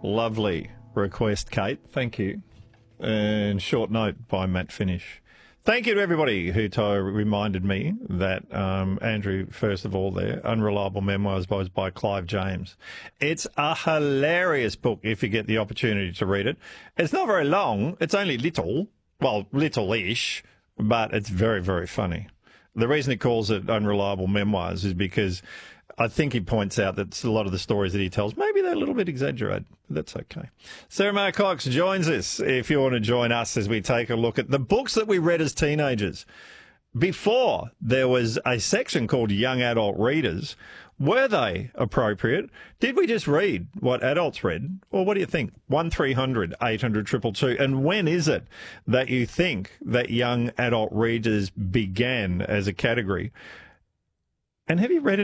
Lovely request, Kate. Thank you. And short note by Matt Finish. Thank you to everybody who reminded me that Andrew, first of all there, Unreliable Memoirs by Clive James. It's a hilarious book if you get the opportunity to read it. It's not very long. It's only little-ish, but it's very, very funny. The reason he calls it Unreliable Memoirs is because I think he points out that a lot of the stories that he tells, maybe they're a little bit exaggerated. But that's okay. Sarah Mar Cox joins us if you want to join us as we take a look at the books that we read as teenagers. Before, there was a section called Young Adult Readers. Were they appropriate? Did we just read what adults read? Or what do you think? 1300 800 222. And when is it that you think that young adult readers began as a category? And have you read